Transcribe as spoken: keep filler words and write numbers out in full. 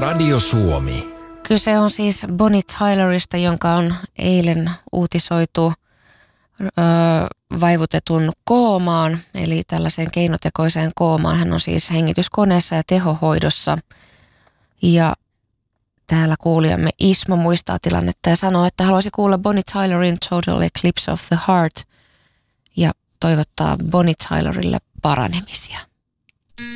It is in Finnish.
Radio Suomi. Kyse on siis Bonnie Tylerista, jonka on eilen uutisoitu ö, vaivutetun koomaan, eli tällaiseen keinotekoiseen koomaan. Hän on siis hengityskoneessa ja tehohoidossa. Ja täällä kuulijamme Ismo muistaa tilannetta ja sanoo, että haluaisi kuulla Bonnie Tylerin Total Eclipse of the Heart ja toivottaa Bonnie Tylerille paranemisia.